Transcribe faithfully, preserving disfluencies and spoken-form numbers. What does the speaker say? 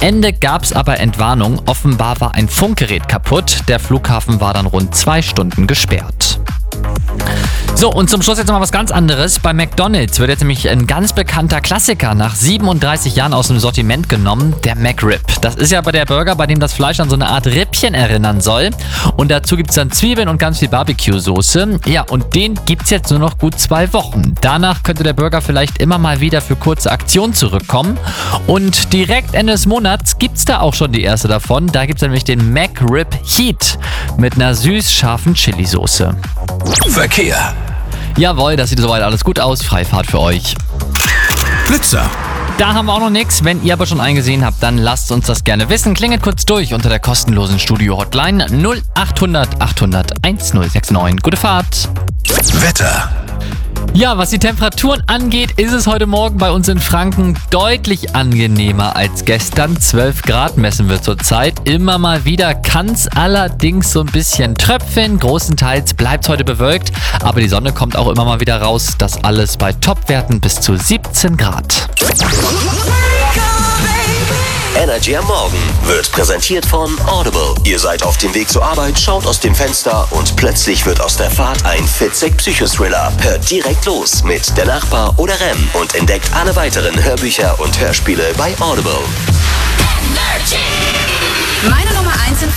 Ende gab es aber Entwarnung. Offenbar war ein Funkgerät kaputt. Der Flughafen war dann rund zwei Stunden gesperrt. So, und zum Schluss jetzt noch mal was ganz anderes. Bei McDonald's wird jetzt nämlich ein ganz bekannter Klassiker nach siebenunddreißig Jahren aus dem Sortiment genommen, der McRib. Das ist ja bei der Burger, bei dem das Fleisch an so eine Art Rippchen erinnern soll. Und dazu gibt es dann Zwiebeln und ganz viel Barbecue-Soße. Ja, und den gibt es jetzt nur noch gut zwei Wochen. Danach könnte der Burger vielleicht immer mal wieder für kurze Aktionen zurückkommen. Und direkt Ende des Monats gibt es da auch schon die erste davon. Da gibt es nämlich den McRib Heat mit einer süß-scharfen Chili-Soße. Verkehr. Jawohl, das sieht soweit alles gut aus. Freifahrt für euch. Blitzer. Da haben wir auch noch nichts. Wenn ihr aber schon eingesehen habt, dann lasst uns das gerne wissen. Klingelt kurz durch unter der kostenlosen Studio-Hotline null achthundert achthundert1069. Gute Fahrt. Wetter. Ja, was die Temperaturen angeht, ist es heute Morgen bei uns in Franken deutlich angenehmer als gestern. zwölf Grad messen wir zurzeit. Immer mal wieder kann es allerdings so ein bisschen tröpfeln. Großenteils bleibt es heute bewölkt, aber die Sonne kommt auch immer mal wieder raus. Das alles bei Topwerten bis zu siebzehn Grad. Energy am Morgen wird präsentiert von Audible. Ihr seid auf dem Weg zur Arbeit, schaut aus dem Fenster und plötzlich wird aus der Fahrt ein fitzig Psychothriller. Hört direkt los mit Der Nachbar oder Rem und entdeckt alle weiteren Hörbücher und Hörspiele bei Audible. Meine Nummer eins in